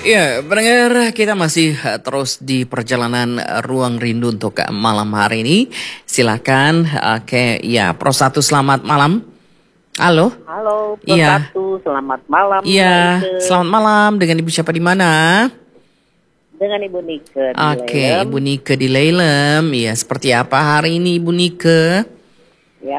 Ya, pendengar, kita masih terus di perjalanan Ruang Rindu untuk malam hari ini. Silakan, oke, ya, Pro Satu selamat malam. Halo. Halo, Pro Iya. Satu, selamat malam, Mbak Iya, Ike. selamat malam. Dengan Ibu siapa di mana? Dengan Ibu Nike di Oke, Lelem. Ibu Nike di Lelem. Ya, seperti apa hari ini Ibu Nike? Ya,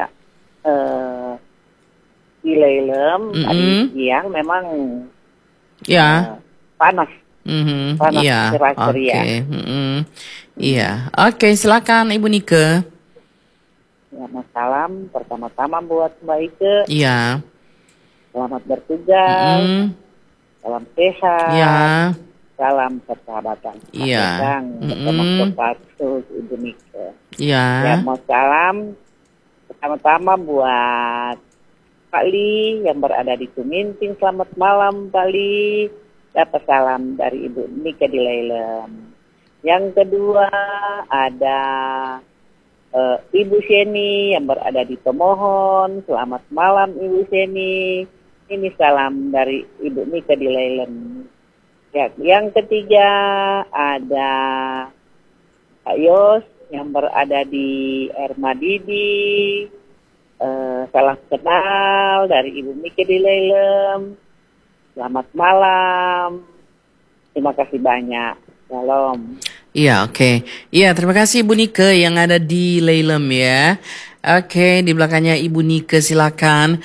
di Lelem tadi siang memang Ya. panas. Panas Iya. ceria. Oke. Iya. Oke, silakan Ibu Nike. Ya, salam pertama-tama buat Mbak Ike. Iya. Selamat bertugas. Salam sehat. Iya. Salam persahabatan. Iya. Bersama Pro Satu, Ibu Nike. Iya. Ya, mau salam pertama-tama buat Pak Li yang berada di Tuminting. Selamat malam Pak Li. Dapat salam dari Ibu Nike di Lelem. Yang kedua ada Ibu Seni yang berada di Tomohon. Selamat malam Ibu Seni. Ini salam dari Ibu Nike di Lelem. Ya, yang ketiga ada Pak Yos yang berada di Ermadidi. Salam kenal dari Ibu Nike di Lelem. Selamat malam. Terima kasih banyak. Salam. Iya, oke. Iya, terima kasih Ibu Nike yang ada di Lelem ya. Oke, di belakangnya Ibu Nike silakan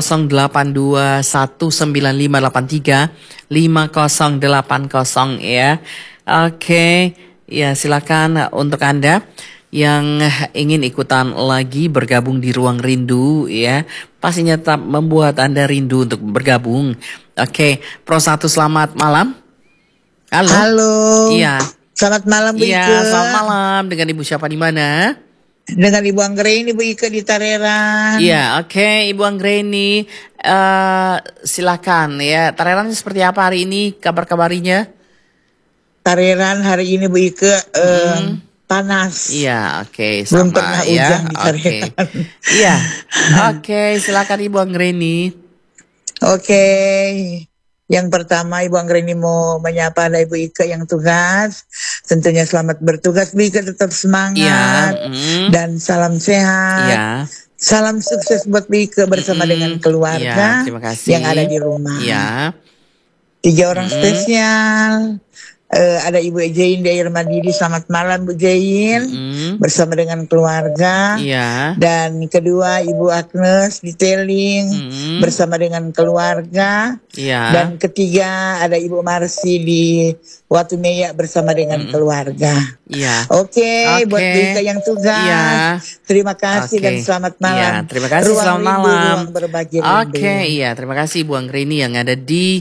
082195835080 ya. Oke, ya silakan untuk Anda yang ingin ikutan lagi bergabung di Ruang Rindu ya. Pastinya tetap membuat Anda rindu untuk bergabung. Oke, Pro Satu selamat malam. Halo. Halo. Iya. Selamat malam Bu Ike. Iya, selamat malam. Dengan Ibu siapa di mana? Dengan Ibu Anggreni Bu Ike di Tareran. Iya, oke, Ibu Anggreni. Silakan ya. Tareran seperti apa hari ini? Kabar-kabarinya? Tareran hari ini Bu Ike panas. Iya, oke, Belum sama pernah ya. hujan di Oke. Tareran. Iya. Oke, silakan Ibu Anggreni. Oke. Yang pertama Ibu Anggreni mau menyapa ada Ibu Ike yang tugas. Tentunya selamat bertugas Bu Ike, tetap semangat. Iya. Dan salam sehat. Iya. Salam sukses buat Bu Ike bersama dengan keluarga Iya, terima kasih. yang ada di rumah. Iya. 3 orang spesial. Ada Ibu Jain di Ermadidi. Selamat malam Bu Jain. Bersama dengan keluarga. Iya. Dan kedua Ibu Agnes di Teling. Bersama dengan keluarga. Iya. Dan ketiga ada Ibu Marsi di Watumeya bersama dengan keluarga. Iya. Oke, buat berita yang tugas. Iya. Terima kasih dan selamat malam. Iya, terima kasih, Ruang selamat rindu, malam. ruang berbagi rindu. Oke, iya, terima kasih Bu Anggreni yang ada di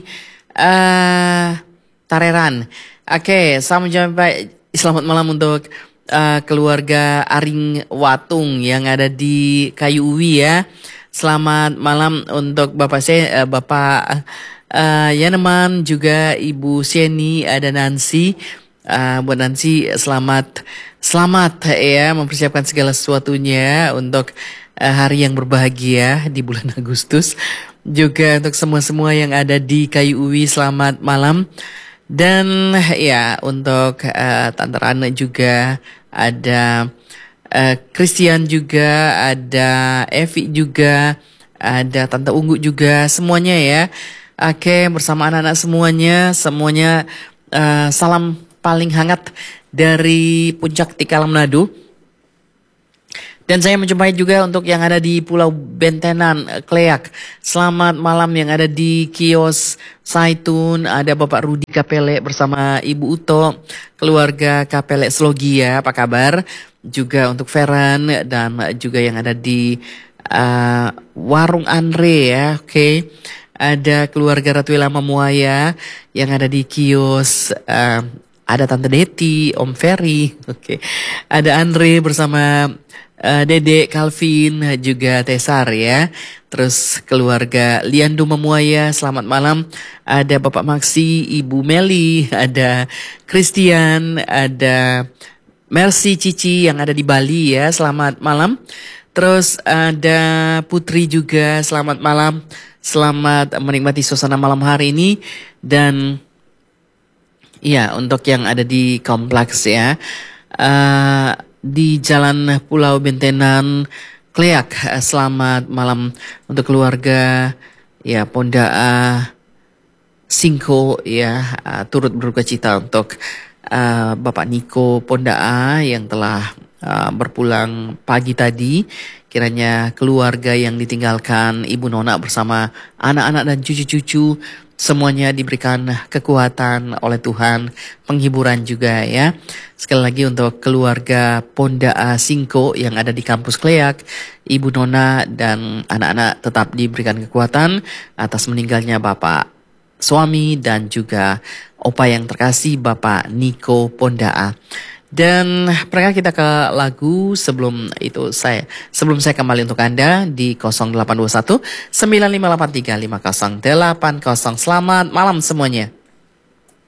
Tareran. Oke, selamat malam untuk keluarga Aring Watung yang ada di Kayu Uwi ya. Selamat malam untuk Bapak Yaneman, juga Ibu Seni, ada Nancy. Buat Nancy selamat ya, mempersiapkan segala sesuatunya untuk hari yang berbahagia di bulan Agustus. Juga untuk semua yang ada di Kayu Uwi selamat malam. Dan ya untuk Tante Rana juga ada, Christian juga ada, Evi juga ada, Tante Ungu juga, semuanya ya. Oke, bersama anak-anak semuanya salam paling hangat dari Puncak Tikala Manado. Dan saya menjumpai juga untuk yang ada di Pulau Bentenan, Kleak. Selamat malam yang ada di Kios Saitun. Ada Bapak Rudi Kapele bersama Ibu Uto, keluarga Kapele Slogia, apa kabar? Juga untuk Feran dan juga yang ada di Warung Andre ya, oke. Ada keluarga Ratu Ilham Muaya yang ada di Kios. Ada Tante Deti, Om Ferry, oke. Ada Andre bersama Dede, Calvin, juga Tesar ya. Terus keluarga Liandu Memuaya, selamat malam. Ada Bapak Maksi, Ibu Meli, ada Christian, ada Mercy Cici yang ada di Bali ya, selamat malam. Terus ada Putri juga, selamat malam. Selamat menikmati suasana malam hari ini. Dan Iya, untuk yang ada di kompleks ya, di Jalan Pulau Bentenan, Kleak. Selamat malam untuk keluarga ya Pondaa Singko ya, turut berduka cita untuk Bapak Niko Pondaa yang telah berpulang pagi tadi. Kiranya keluarga yang ditinggalkan Ibu Nona bersama anak-anak dan cucu-cucu semuanya diberikan kekuatan oleh Tuhan, penghiburan juga ya. Sekali lagi untuk keluarga Pondaa Singko yang ada di kampus Kleak, Ibu Nona dan anak-anak tetap diberikan kekuatan atas meninggalnya Bapak suami dan juga opa yang terkasih Bapak Niko Pondaa. Dan perkenalkan kita ke lagu sebelum saya kembali untuk Anda di 0821 9583 5080. Selamat malam semuanya.